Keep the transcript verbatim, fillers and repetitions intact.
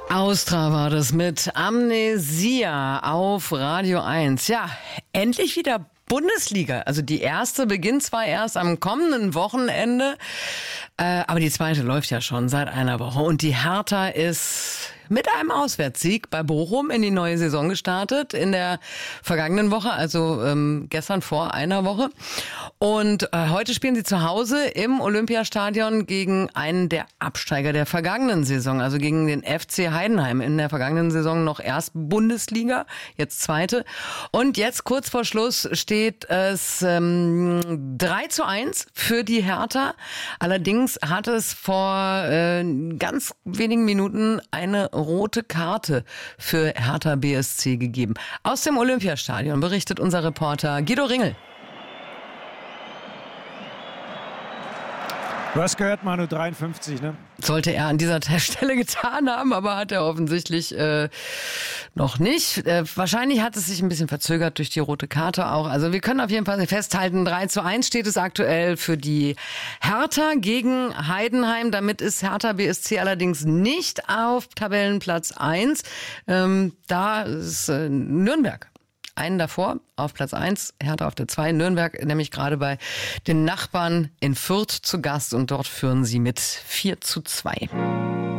Austra war das mit Amnesia auf Radio eins. Ja, endlich wieder Bundesliga. Also die erste beginnt zwar erst am kommenden Wochenende, äh, aber die zweite läuft ja schon seit einer Woche. Und die Hertha ist mit einem Auswärtssieg bei Bochum in die neue Saison gestartet, in der vergangenen Woche, also ähm, gestern vor einer Woche. Und äh, heute spielen sie zu Hause im Olympiastadion gegen einen der Absteiger der vergangenen Saison, also gegen den F C Heidenheim. In der vergangenen Saison noch erst Bundesliga, jetzt zweite. Und jetzt kurz vor Schluss steht es ähm, drei zu eins für die Hertha. Allerdings hat es vor äh, ganz wenigen Minuten eine rote Karte für Hertha B S C gegeben. Aus dem Olympiastadion berichtet unser Reporter Guido Ringel. Du hast gehört, Manu, dreiundfünfzig, ne? Sollte er an dieser Stelle getan haben, aber hat er offensichtlich äh, noch nicht. Äh, wahrscheinlich hat es sich ein bisschen verzögert durch die rote Karte auch. Also wir können auf jeden Fall festhalten, drei zu eins steht es aktuell für die Hertha gegen Heidenheim. Damit ist Hertha B S C allerdings nicht auf Tabellenplatz eins. Ähm, da ist äh, Nürnberg. Einen davor, auf Platz eins, Hertha auf der zwei, Nürnberg nämlich gerade bei den Nachbarn in Fürth zu Gast und dort führen sie mit vier zu zwei.